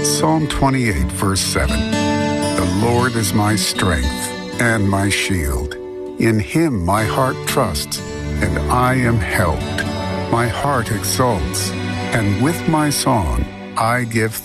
Psalm 28, verse 7. The Lord is my strength and my shield. In him my heart trusts, and I am helped. My heart exults, and with my song I give